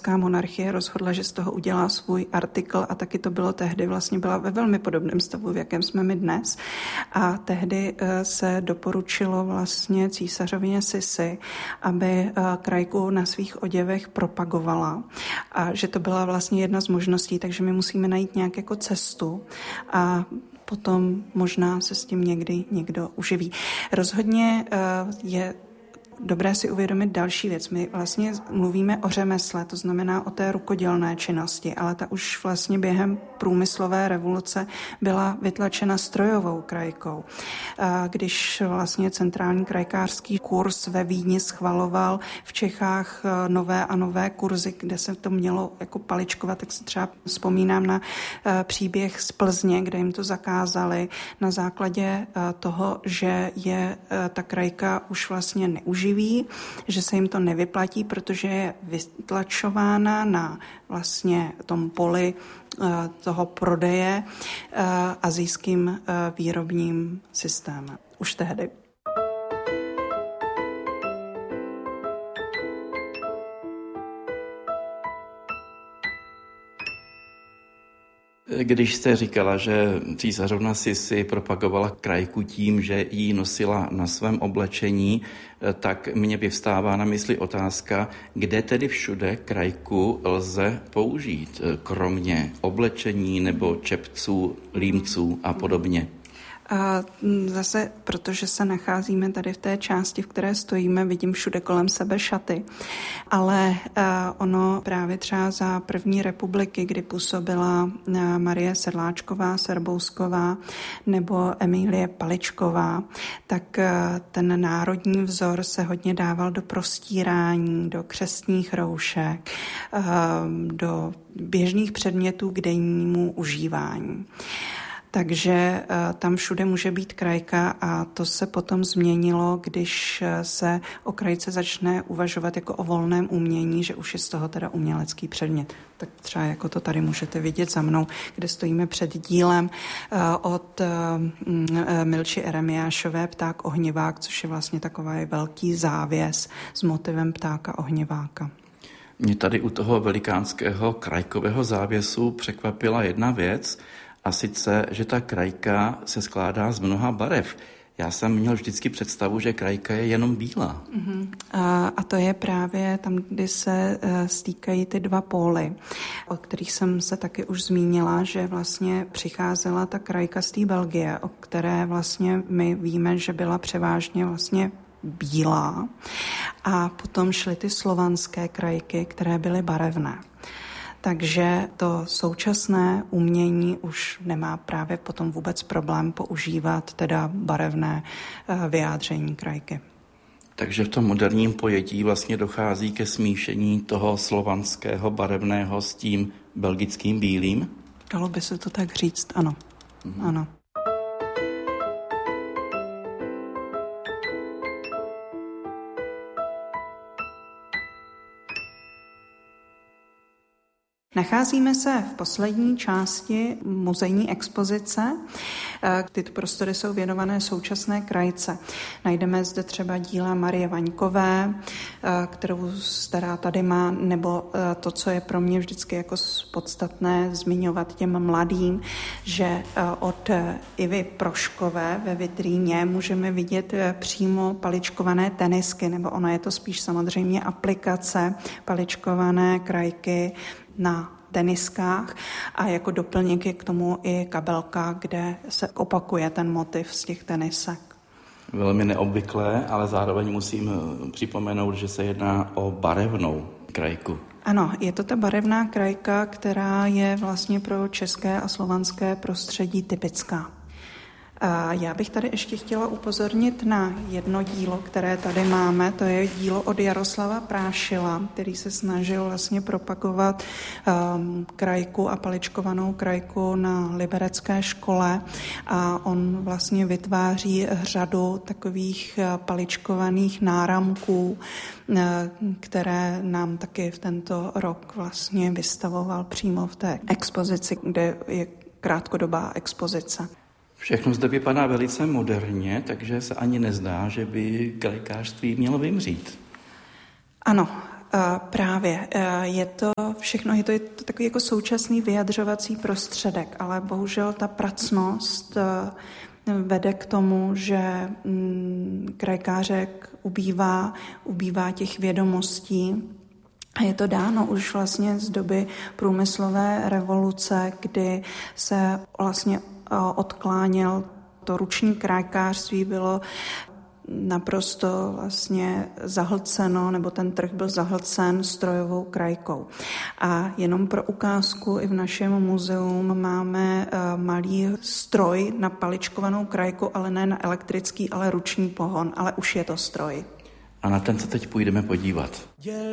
britská monarchie rozhodla, že z toho udělá svůj artikl a taky to bylo tehdy, vlastně byla ve velmi podobném stavu, v jakém jsme my dnes. A tehdy se doporučilo vlastně císařovině Sisi, aby krajku na svých oděvech propagovala a že to byla vlastně jedna z možností, takže my musíme najít nějak jako cestu a potom možná se s tím někdy někdo uživí. Rozhodně je dobré si uvědomit další věc. My vlastně mluvíme o řemesle, to znamená o té rukodělné činnosti, ale ta už vlastně během průmyslové revoluce byla vytlačena strojovou krajkou. Když vlastně centrální krajkářský kurz ve Vídni schvaloval v Čechách nové a nové kurzy, kde se to mělo jako paličkovat, tak si třeba vzpomínám na příběh z Plzně, kde jim to zakázali na základě toho, že je ta krajka už vlastně neužívaná, že se jim to nevyplatí, protože je vytlačována na vlastně tom poli toho prodeje asijským výrobním systémem. Už tehdy. Když jste říkala, že císařovna Sisi propagovala krajku tím, že ji nosila na svém oblečení, tak mě vyvstává na mysli otázka, kde tedy všude krajku lze použít, kromě oblečení nebo čepců, límců a podobně. A zase, protože se nacházíme tady v té části, v které stojíme, vidím všude kolem sebe šaty. Ale ono právě třeba za první republiky, kdy působila Marie Sedláčková, Serbousková nebo Emílie Paličková, tak ten národní vzor se hodně dával do prostírání, do křestních roušek, do běžných předmětů k dennímu užívání. Takže tam všude může být krajka a to se potom změnilo, když se o krajce začne uvažovat jako o volném umění, že už je z toho teda umělecký předmět. Tak třeba jako to tady můžete vidět za mnou, kde stojíme před dílem od Milči Eremiášové Pták ohnivák, což je vlastně takový velký závěs s motivem ptáka ohniváka. Mě tady u toho velikánského krajkového závěsu překvapila jedna věc, a sice, že ta krajka se skládá z mnoha barev. Já jsem měl vždycky představu, že krajka je jenom bílá. A to je právě tam, kdy se stýkají ty dva póly, o kterých jsem se taky už zmínila, že vlastně přicházela ta krajka z té Belgie, o které vlastně my víme, že byla převážně vlastně bílá. A potom šly ty slovanské krajky, které byly barevné. Takže to současné umění už nemá právě potom vůbec problém používat teda barevné vyjádření krajky. Takže v tom moderním pojetí vlastně dochází ke smíšení toho slovanského barevného s tím belgickým bílým? Dalo by se to tak říct, ano. Ano. Nacházíme se v poslední části muzejní expozice. Tyto prostory jsou věnované současné krajce. Najdeme zde třeba díla Marie Vaňkové, která tady má, nebo to, co je pro mě vždycky jako podstatné zmiňovat těm mladým, že od Ivy Proškové ve vitríně můžeme vidět přímo paličkované tenisky, nebo ono je to spíš samozřejmě aplikace paličkované krajky na teniskách a jako doplněk je k tomu i kabelka, kde se opakuje ten motiv z těch tenisek. Velmi neobvyklé, ale zároveň musím připomenout, že se jedná o barevnou krajku. Ano, je to ta barevná krajka, která je vlastně pro české a slovanské prostředí typická. A já bych tady ještě chtěla upozornit na jedno dílo, které tady máme. To je dílo od Jaroslava Prášila, který se snažil vlastně propagovat krajku a paličkovanou krajku na liberecké škole. A on vlastně vytváří řadu takových paličkovaných náramků, které nám taky v tento rok vlastně vystavoval přímo v té expozici, kde je krátkodobá expozice. Všechno zde vypadá velice moderně, takže se ani nezdá, že by krajkářství mělo vymřít. Ano, Právě. Je to všechno, je to takový jako současný vyjadřovací prostředek, ale bohužel ta pracnost vede k tomu, že krajkářek ubývá těch vědomostí. A je to dáno už vlastně z doby průmyslové revoluce, kdy se vlastně odkláněl to ruční krajkářství, bylo naprosto vlastně zahlceno, nebo ten trh byl zahlcen strojovou krajkou. A jenom pro ukázku i v našem muzeu máme malý stroj na paličkovanou krajku, ale ne na elektrický, ale ruční pohon, ale už je to stroj. A na ten se teď půjdeme podívat.